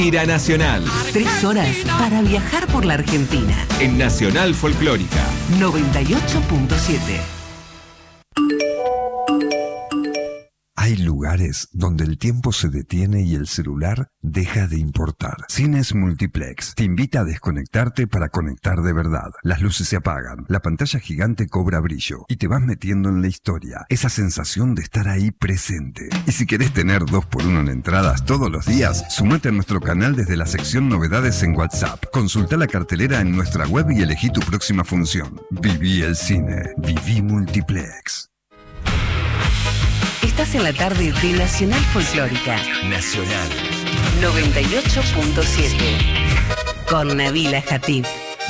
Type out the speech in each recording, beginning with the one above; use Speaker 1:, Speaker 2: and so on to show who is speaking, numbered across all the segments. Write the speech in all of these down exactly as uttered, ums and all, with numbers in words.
Speaker 1: Gira Nacional.
Speaker 2: Tres horas para viajar por la Argentina.
Speaker 1: En Nacional Folclórica.
Speaker 2: noventa y ocho punto siete.
Speaker 3: Hay lugares donde el tiempo se detiene y el celular deja de importar. Cines Multiplex te invita a desconectarte para conectar de verdad. Las luces se apagan, la pantalla gigante cobra brillo y te vas metiendo en la historia. Esa sensación de estar ahí presente. Y si querés tener dos por uno en entradas todos los días, sumate a nuestro canal desde la sección Novedades en WhatsApp. Consulta la cartelera en nuestra web y elegí tu próxima función. Viví el cine. Viví Multiplex.
Speaker 2: Estás en la tarde de Nacional Folclórica.
Speaker 1: Nacional.
Speaker 2: noventa y ocho punto siete. Con Nabila Hatif.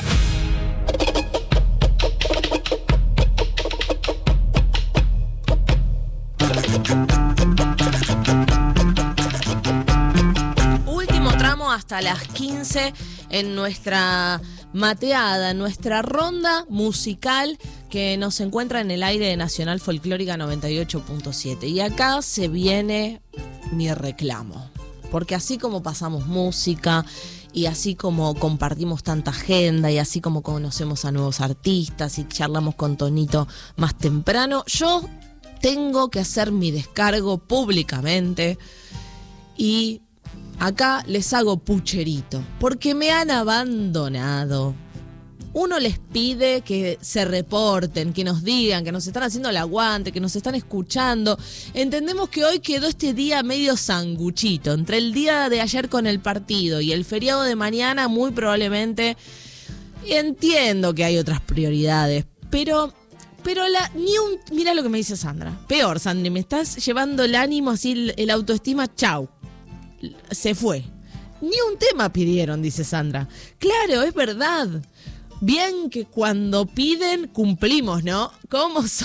Speaker 4: Último tramo hasta las quince en nuestra mateada, en nuestra ronda musical que nos encuentra en el aire de Nacional Folclórica noventa y ocho punto siete. Y acá se viene mi reclamo. Porque así como pasamos música y así como compartimos tanta agenda y así como conocemos a nuevos artistas y charlamos con Tonito más temprano, yo tengo que hacer mi descargo públicamente y acá les hago pucherito porque me han abandonado. Uno les pide que se reporten, que nos digan, que nos están haciendo el aguante, que nos están escuchando. Entendemos que hoy quedó este día medio sanguchito. Entre el día de ayer con el partido y el feriado de mañana, muy probablemente, entiendo que hay otras prioridades, pero... Pero la, ni un... Mira lo que me dice Sandra. Peor, Sandra, me estás llevando el ánimo así, el, el autoestima, chau. Se fue. Ni un tema pidieron, dice Sandra. Claro, es verdad. Bien que cuando piden, cumplimos, ¿no? ¿Cómo son?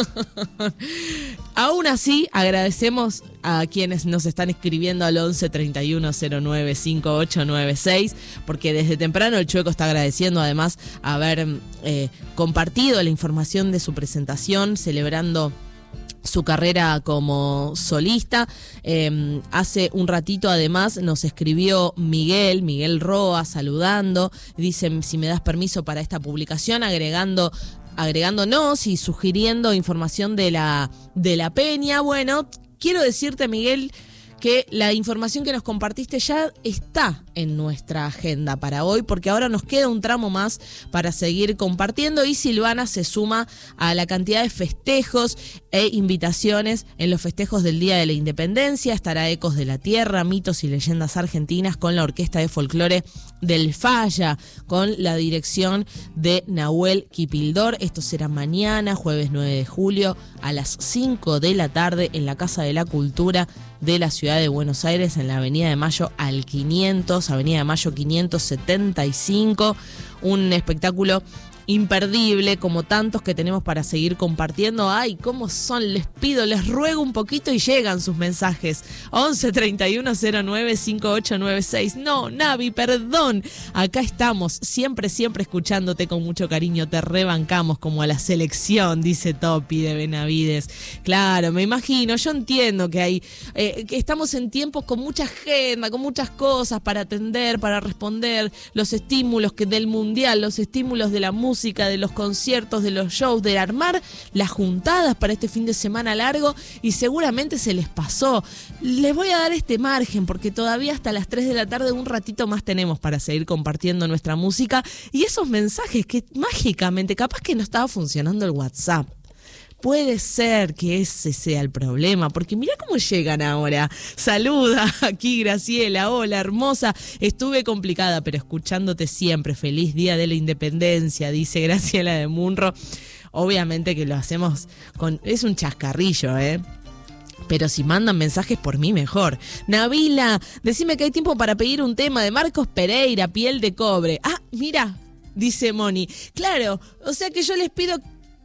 Speaker 4: Aún así, agradecemos a quienes nos están escribiendo al once treinta y uno cero nueve cincuenta y ocho noventa y seis, porque desde temprano el Chueco está agradeciendo además haber eh, compartido la información de su presentación, celebrando su carrera como solista. Eh, hace un ratito además nos escribió Miguel, Miguel Roa, saludando, dice si me das permiso para esta publicación, agregando agregándonos y sugiriendo información de la, de la peña. Bueno, quiero decirte, Miguel, que la información que nos compartiste ya está en nuestra agenda para hoy, porque ahora nos queda un tramo más para seguir compartiendo y Silvana se suma a la cantidad de festejos e invitaciones en los festejos del Día de la Independencia. Estará Ecos de la Tierra, mitos y leyendas argentinas con la Orquesta de Folclore del Falla, con la dirección de Nahuel Kipildor. Esto será mañana, jueves nueve de julio, a las cinco de la tarde en la Casa de la Cultura de la Ciudad de Buenos Aires, en la Avenida de Mayo al quinientos, Avenida de Mayo quinientos setenta y cinco. Un espectáculo imperdible, como tantos que tenemos para seguir compartiendo. Ay, cómo son, les pido, les ruego un poquito y llegan sus mensajes. once treinta y uno cero nueve cincuenta y ocho noventa y seis. No, Navi, perdón. Acá estamos, siempre, siempre escuchándote con mucho cariño. Te rebancamos como a la selección, dice Topi de Benavides. Claro, me imagino, yo entiendo que hay, eh, que estamos en tiempos con mucha agenda, con muchas cosas para atender, para responder, los estímulos que del mundial, los estímulos de la música, de los conciertos, de los shows, de armar las juntadas para este fin de semana largo, y seguramente se les pasó. Les voy a dar este margen porque todavía hasta las tres de la tarde un ratito más tenemos para seguir compartiendo nuestra música y esos mensajes que mágicamente, capaz que no estaba funcionando el WhatsApp. Puede ser que ese sea el problema, porque mira cómo llegan ahora. Saluda aquí Graciela, hola hermosa, estuve complicada pero escuchándote siempre, feliz Día de la Independencia, dice Graciela de Munro. Obviamente que lo hacemos con, es un chascarrillo, ¿eh? Pero si mandan mensajes por mí, mejor. Nabila, decime que hay tiempo para pedir un tema de Marcos Pereira, Piel de Cobre. Ah, mira, dice Moni. Claro, o sea que yo les pido...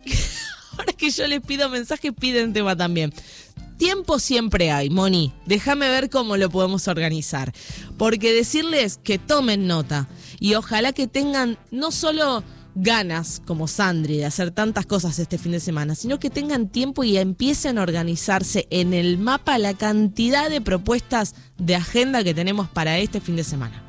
Speaker 4: Ahora que yo les pido mensajes, piden tema también. Tiempo siempre hay, Moni. Déjame ver cómo lo podemos organizar. Porque decirles que tomen nota y ojalá que tengan no solo ganas como Sandri de hacer tantas cosas este fin de semana, sino que tengan tiempo y empiecen a organizarse en el mapa la cantidad de propuestas de agenda que tenemos para este fin de semana.